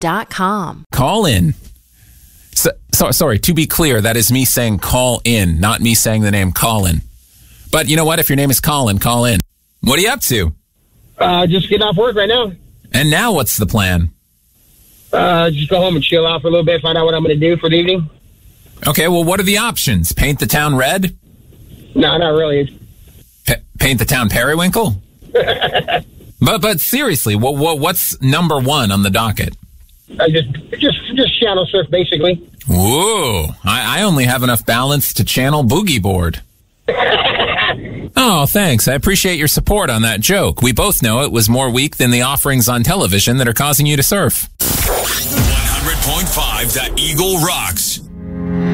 eaglerock.com. Call in. Sorry, to be clear, that is me saying call in, not me saying the name Colin. But you know what? If your name is Colin, call in. What are you up to? Just getting off work right now. And now what's the plan? Just go home and chill out for a little bit, find out what I'm going to do for the evening. Okay, well, what are the options? Paint the town red? No, not really. Paint the town periwinkle? But seriously, what's number one on the docket? Just channel surf, basically. Whoa, I only have enough balance to channel boogie board. Oh, thanks. I appreciate your support on that joke. We both know it was more weak than the offerings on television that are causing you to surf. 100.5 The Eagle Rocks.